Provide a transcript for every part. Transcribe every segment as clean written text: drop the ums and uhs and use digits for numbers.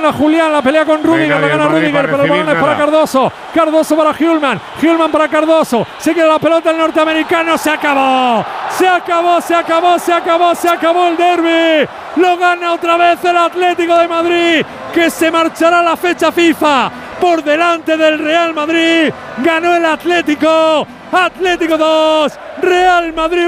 llega Julián, la pelea con Rüdiger, la gana Rüdiger, pero el balón es para Cardoso. Cardoso para Hjulmand, Hjulmand para Cardoso. Se queda la pelota el norteamericano, se acabó. Se acabó el derbi. Lo gana otra vez el Atlético de Madrid, que se marchará a la fecha FIFA por delante del Real Madrid. Ganó el Atlético 2, Real Madrid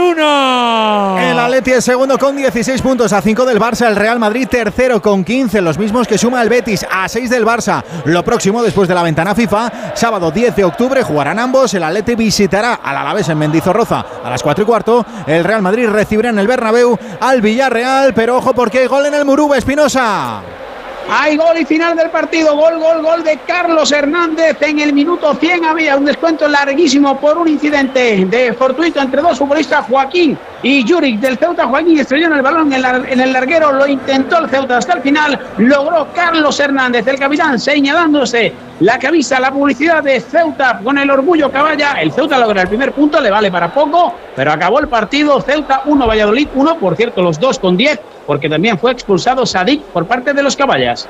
1. El Atleti es segundo con 16 puntos, a 5 del Barça. El Real Madrid tercero con 15, los mismos que suma el Betis, a 6 del Barça. Lo próximo después de la ventana FIFA, sábado 10 de octubre jugarán ambos. El Atleti visitará al Alavés en Mendizorroza a las 4:15. El Real Madrid recibirá en el Bernabéu al Villarreal, pero ojo porque hay gol en el Murube, Espinosa. Hay gol y final del partido, gol de Carlos Hernández en el minuto 100. Había un descuento larguísimo por un incidente de fortuito entre dos futbolistas, Joaquín y Juric del Ceuta. Joaquín estrelló en el balón en el larguero, lo intentó el Ceuta hasta el final, logró Carlos Hernández, el capitán, señalándose la camisa, la publicidad de Ceuta con el orgullo caballa. El Ceuta logra el primer punto, le vale para poco, pero acabó el partido. Ceuta 1, Valladolid 1, por cierto los dos con 10, porque también fue expulsado Sadik por parte de los caballas.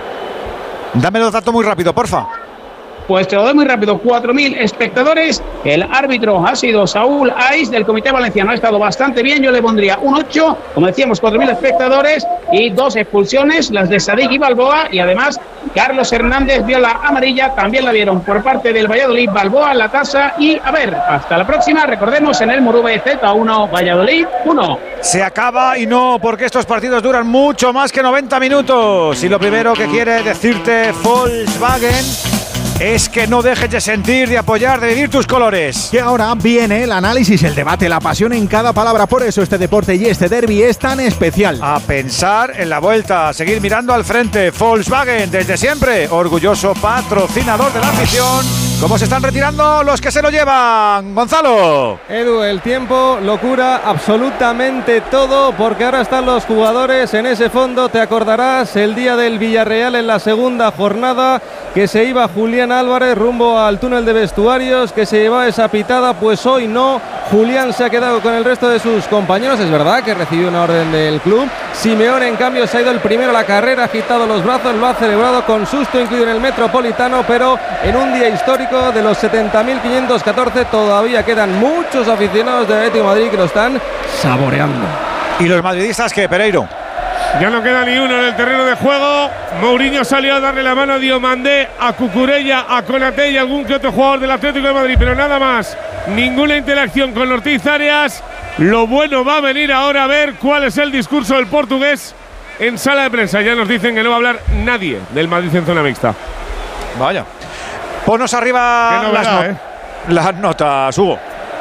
Dame los datos muy rápido, porfa. Pues te lo doy muy rápido, 4.000 espectadores. El árbitro ha sido Saúl Aiz del Comité Valenciano, ha estado bastante bien. Yo le pondría un 8, como decíamos, 4.000 espectadores y 2 expulsiones, las de Sadik y Balboa, y además Carlos Hernández vio la amarilla, también la vieron por parte del Valladolid, Balboa, la tasa. Y a ver, hasta la próxima, recordemos en el Murube, Ceuta 1, Valladolid 1. Se acaba y no, porque estos partidos duran mucho más que 90 minutos. Y lo primero que quiere decirte Volkswagen es que no dejes de sentir, de apoyar, de vivir tus colores. Y ahora viene el análisis, el debate, la pasión en cada palabra. Por eso este deporte y este derbi es tan especial. A pensar en la vuelta, a seguir mirando al frente. Volkswagen, desde siempre, orgulloso patrocinador de la afición. ¿Cómo se están retirando los que se lo llevan? Gonzalo. Edu, el tiempo lo cura absolutamente todo, porque ahora están los jugadores en ese fondo. Te acordarás el día del Villarreal en la segunda jornada, que se iba Julián Álvarez rumbo al túnel de vestuarios, que se llevaba esa pitada. Pues hoy no, Julián se ha quedado con el resto de sus compañeros. Es verdad que recibió una orden del club. Simeone, en cambio, se ha ido el primero a la carrera, ha agitado los brazos, lo ha celebrado con susto incluido en el Metropolitano, pero en un día histórico de los 70.514 todavía quedan muchos aficionados de Atlético de Madrid que lo están saboreando. ¿Y los madridistas qué, Pereiro? Ya no queda ni uno en el terreno de juego. Mourinho salió a darle la mano a Diomandé, a Cucurella, a Konaté y algún que otro jugador del Atlético de Madrid, pero nada más. Ninguna interacción con Ortiz Arias. Lo bueno va a venir ahora a ver cuál es el discurso del portugués en sala de prensa. Ya nos dicen que no va a hablar nadie del Madrid en zona mixta. Vaya. Ponnos arriba las notas, Hugo.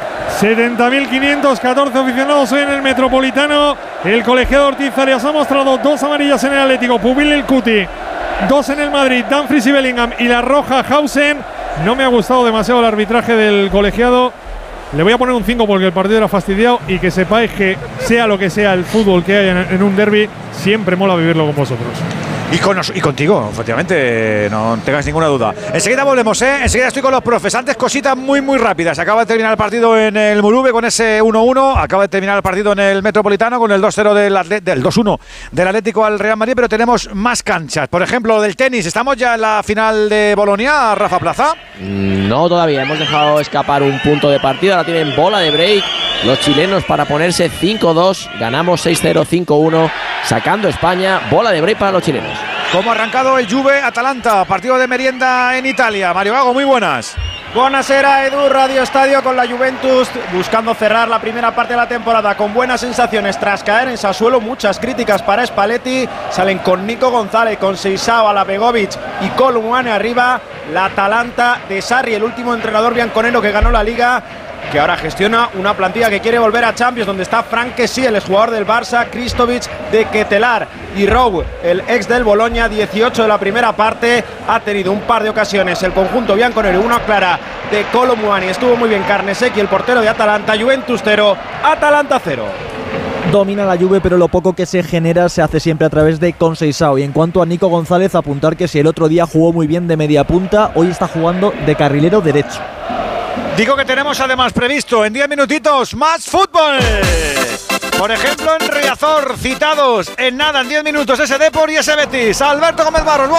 70.514 aficionados hoy en el Metropolitano. El colegiado Ortiz Arias ha mostrado 2 amarillas en el Atlético, Pubil y el Cuti, 2 en el Madrid, Dumfries y Bellingham, y la roja Hausen. No me ha gustado demasiado el arbitraje del colegiado. Le voy a poner un 5 porque el partido era fastidiado, y que sepáis que sea lo que sea el fútbol que hay en un derbi, siempre mola vivirlo con vosotros. Y contigo, efectivamente, no tengas ninguna duda. Enseguida volvemos, enseguida estoy con los profes. Antes, cositas muy rápidas. Acaba de terminar el partido en el Murube con ese 1-1. Acaba de terminar el partido en el Metropolitano con el 2-0 del 2-1 del Atlético al Real Madrid, pero tenemos más canchas. Por ejemplo, del tenis. ¿Estamos ya en la final de Bolonia, Rafa Plaza? No, todavía. Hemos dejado escapar un punto de partido. Ahora tienen bola de break los chilenos para ponerse 5-2. Ganamos 6-0, 5-1. Sacando España. Bola de break para los chilenos. ¿Cómo ha arrancado el Juve-Atalanta? Partido de merienda en Italia. Mario Gago, muy buenas. Buonasera, Edu. Radio Estadio con la Juventus buscando cerrar la primera parte de la temporada con buenas sensaciones tras caer en Sassuolo. Muchas críticas para Spalletti. Salen con Nico González, con Seisao, Alabegovic y Colomboani arriba. La Atalanta de Sarri, el último entrenador bianconero que ganó la Liga, que ahora gestiona una plantilla que quiere volver a Champions, donde está Frank Kessie, el exjugador del Barça, Kristovic de Ketelar y Rowe, el ex del Bologna. 18 de la primera parte, ha tenido un par de ocasiones el conjunto bianconero, una clara de Colomboani, estuvo muy bien Carnesecchi, el portero de Atalanta. Juventus 0, Atalanta 0. Domina la Juve, pero lo poco que se genera se hace siempre a través de Conceição. Y en cuanto a Nico González, apuntar que si el otro día jugó muy bien de media punta, hoy está jugando de carrilero derecho. Digo que tenemos además previsto en 10 minutitos más fútbol. Por ejemplo, en Riazor, citados en nada, en 10 minutos, ese Depor y ese Betis. Alberto Gómez Barros.